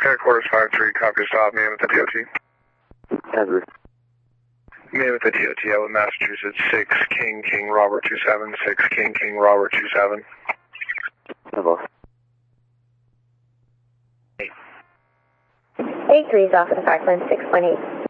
Headquarters 5-3, copy stop, man with the DOT. Hazard. Man with the DOT, out with Massachusetts, 6 King King Robert 27, 6 King King Robert 27. Hello. 8-3 is off of the Parkland, 6.8.